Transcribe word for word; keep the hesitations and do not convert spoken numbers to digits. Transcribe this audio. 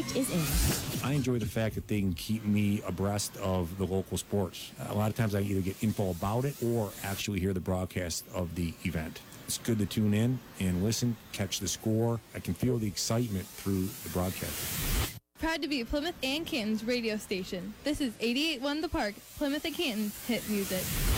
product is in. I enjoy the fact that they can keep me abreast of the local sports. A lot of times I either get info about it or actually hear the broadcast of the event. It's good to tune in and listen, catch the score. I can feel the excitement through the broadcast. Proud to be Plymouth and Canton's radio station. This is eighty-eight point one The Park, Plymouth and Canton's hit music.